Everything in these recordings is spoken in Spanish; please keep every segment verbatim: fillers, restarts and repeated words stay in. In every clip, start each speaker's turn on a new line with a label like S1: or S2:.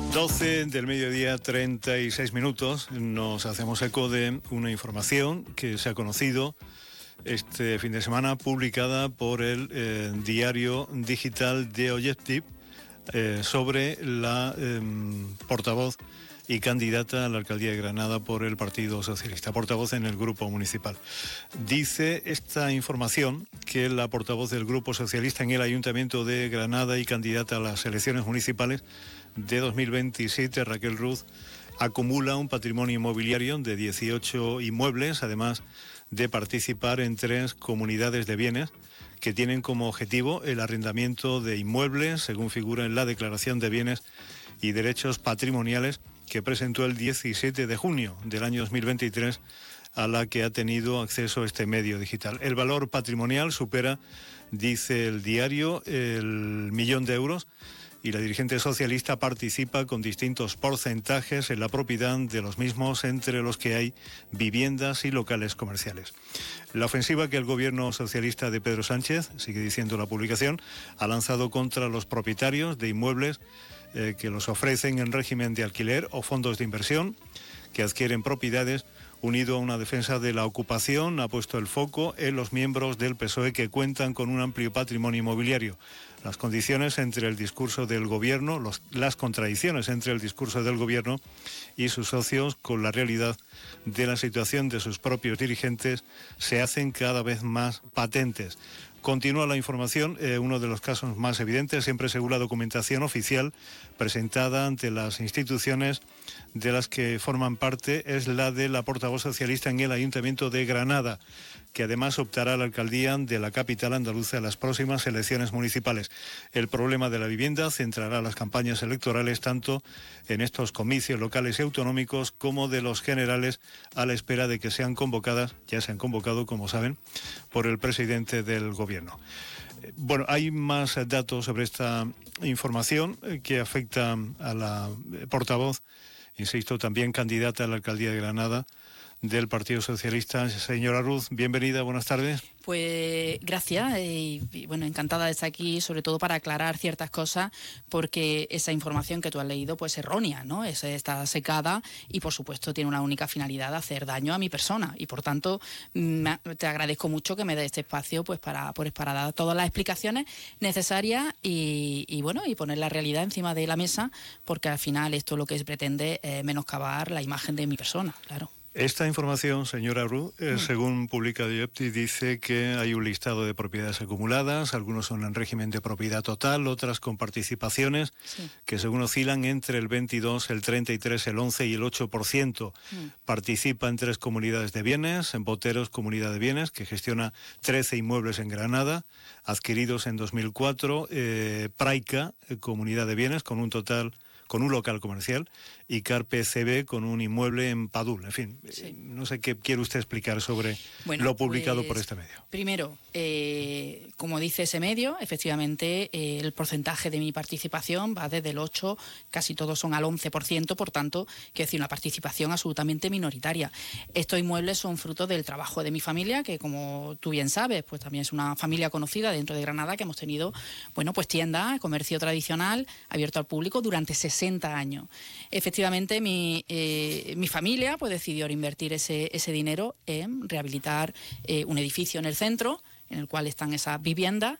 S1: doce del mediodía, treinta y seis minutos. Nos hacemos eco de una información que se ha conocido este fin de semana, publicada por el eh, diario digital de Objective, eh, sobre la eh, portavoz y candidata a la alcaldía de Granada por el Partido Socialista, portavoz en el grupo municipal. Dice esta información que la portavoz del Grupo Socialista en el Ayuntamiento de Granada y candidata a las elecciones municipales de dos mil veintisiete, Raquel Ruz, acumula un patrimonio inmobiliario de dieciocho inmuebles, además de participar en tres comunidades de bienes que tienen como objetivo el arrendamiento de inmuebles, según figura en la Declaración de Bienes y Derechos Patrimoniales que presentó el diecisiete de junio del año dos mil veintitrés, a la que ha tenido acceso este medio digital. El valor patrimonial supera, dice el diario, el millón de euros, y la dirigente socialista participa con distintos porcentajes en la propiedad de los mismos, entre los que hay viviendas y locales comerciales. La ofensiva que el gobierno socialista de Pedro Sánchez, sigue diciendo la publicación, ha lanzado contra los propietarios de inmuebles eh, que los ofrecen en régimen de alquiler o fondos de inversión que adquieren propiedades, unido a una defensa de la ocupación, ha puesto el foco en los miembros del P S O E que cuentan con un amplio patrimonio inmobiliario. Las condiciones entre el discurso del gobierno, los, las contradicciones entre el discurso del gobierno y sus socios con la realidad de la situación de sus propios dirigentes se hacen cada vez más patentes. Continúa la información, eh, uno de los casos más evidentes, siempre según la documentación oficial presentada ante las instituciones de las que forman parte, es la de la portavoz socialista en el Ayuntamiento de Granada, que además optará a la alcaldía de la capital andaluza en las próximas elecciones municipales. El problema de la vivienda centrará las campañas electorales tanto en estos comicios locales y autonómicos como de los generales, a la espera de que sean convocadas, ya se han convocado, como saben, por el presidente del gobierno. Bueno, hay más datos sobre esta información que afecta a la portavoz, insisto, también candidata a la alcaldía de Granada del Partido Socialista. Señora Ruz, bienvenida, buenas tardes.
S2: Pues gracias y, y bueno, encantada de estar aquí, sobre todo para aclarar ciertas cosas, porque esa información que tú has leído pues es errónea, ¿no? Es, está secada y por supuesto tiene una única finalidad de hacer daño a mi persona, y por tanto me, te agradezco mucho que me des este espacio pues para, pues, para dar todas las explicaciones necesarias y, y bueno, y poner la realidad encima de la mesa, porque al final esto lo que se pretende es menoscabar la imagen de mi persona, claro.
S1: Esta información, señora Ruz, eh, mm. según publica Diopti, dice que hay un listado de propiedades acumuladas, algunos son en régimen de propiedad total, otras con participaciones, sí, que según oscilan entre el veintidós, el treinta y tres, el once y el ocho por ciento. Mm. Participa en tres comunidades de bienes, en Boteros, comunidad de bienes, que gestiona trece inmuebles en Granada, adquiridos en dos mil cuatro, eh, Praica, eh, comunidad de bienes, con un total... con un local comercial, y Carpe C B con un inmueble en Padul. En fin, sí. No sé qué quiere usted explicar sobre bueno, lo publicado pues, por este medio.
S2: Primero, eh, como dice ese medio, efectivamente eh, el porcentaje de mi participación va desde el ocho, casi todos son al once por ciento, por tanto, quiero decir, una participación absolutamente minoritaria. Estos inmuebles son fruto del trabajo de mi familia, que como tú bien sabes, pues también es una familia conocida dentro de Granada, que hemos tenido, bueno, pues tienda, comercio tradicional, abierto al público durante sesenta años. Efectivamente, mi, eh, mi familia pues decidió invertir ese, ese dinero en rehabilitar eh, un edificio en el centro, en el cual están esas viviendas,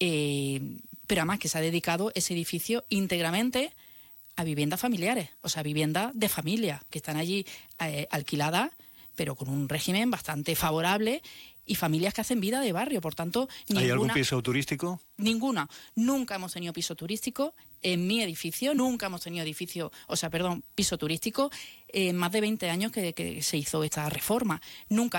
S2: eh, pero además que se ha dedicado ese edificio íntegramente a viviendas familiares, o sea, viviendas de familia, que están allí eh, alquiladas, pero con un régimen bastante favorable, y familias que hacen vida de barrio, por tanto... Ninguna,
S1: ¿hay algún piso turístico?
S2: Ninguna. Nunca hemos tenido piso turístico en mi edificio, nunca hemos tenido edificio, o sea, perdón, piso turístico en más de veinte años que, que se hizo esta reforma. Nunca.